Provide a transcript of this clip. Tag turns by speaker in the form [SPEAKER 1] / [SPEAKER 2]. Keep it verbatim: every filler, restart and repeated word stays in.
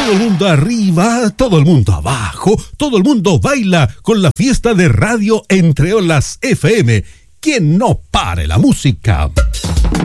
[SPEAKER 1] Todo el mundo arriba, todo el mundo abajo, todo el mundo baila con la fiesta de Radio Entre Olas F M. ¡Quien no pare la música!